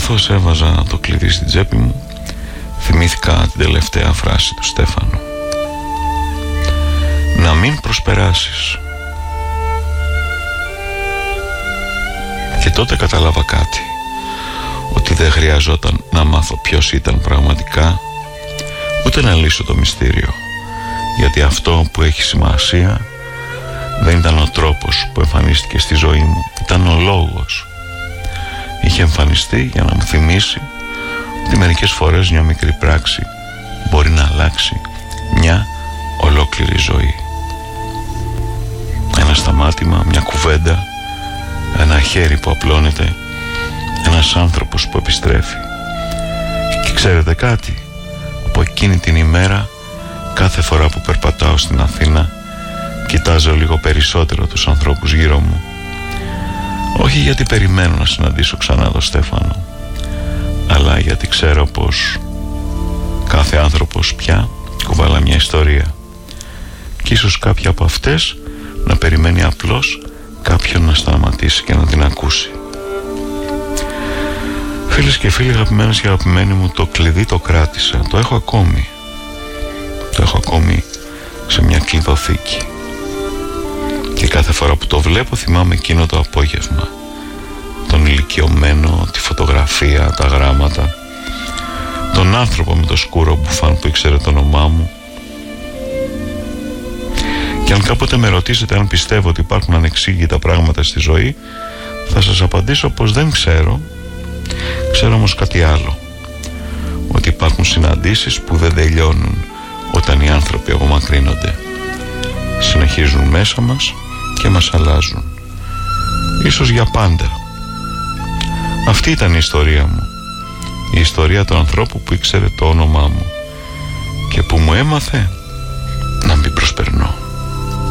Καθώς έβαζα το κλειδί στην τσέπη μου, θυμήθηκα την τελευταία φράση του Στέφανου: να μην προσπεράσεις. Και τότε κατάλαβα κάτι, ότι δεν χρειαζόταν να μάθω ποιος ήταν πραγματικά, ούτε να λύσω το μυστήριο, γιατί αυτό που έχει σημασία δεν ήταν ο τρόπος που εμφανίστηκε στη ζωή μου, ήταν ο λόγος. Είχε εμφανιστεί για να μου θυμίσει ότι μερικές φορές μια μικρή πράξη μπορεί να αλλάξει μια ολόκληρη ζωή. Ένα σταμάτημα, μια κουβέντα, ένα χέρι που απλώνεται, ένας άνθρωπος που επιστρέφει. Και ξέρετε κάτι, από εκείνη την ημέρα, κάθε φορά που περπατάω στην Αθήνα, κοιτάζω λίγο περισσότερο τους ανθρώπους γύρω μου. Όχι γιατί περιμένω να συναντήσω ξανά τον Στέφανο, αλλά γιατί ξέρω πως κάθε άνθρωπος πια κουβαλά μια ιστορία, και ίσως κάποια από αυτές να περιμένει απλώς κάποιον να σταματήσει και να την ακούσει. Φίλες και φίλοι, αγαπημένες και αγαπημένοι μου, το κλειδί το κράτησα. Το έχω ακόμη. Το έχω ακόμη σε μια κλειδοθήκη. Και κάθε φορά που το βλέπω θυμάμαι εκείνο το απόγευμα, τον ηλικιωμένο, τη φωτογραφία, τα γράμματα, τον άνθρωπο με το σκούρο μπουφάν που ήξερε το όνομά μου. Και αν κάποτε με ρωτήσετε αν πιστεύω ότι υπάρχουν ανεξήγητα πράγματα στη ζωή, θα σας απαντήσω πως δεν ξέρω. Ξέρω όμως κάτι άλλο, ότι υπάρχουν συναντήσεις που δεν τελειώνουν όταν οι άνθρωποι απομακρύνονται. Συνεχίζουν μέσα μας και μας αλλάζουν, ίσως για πάντα. Αυτή ήταν η ιστορία μου, η ιστορία του ανθρώπου που ήξερε το όνομά μου και που μου έμαθε να μην προσπερνώ.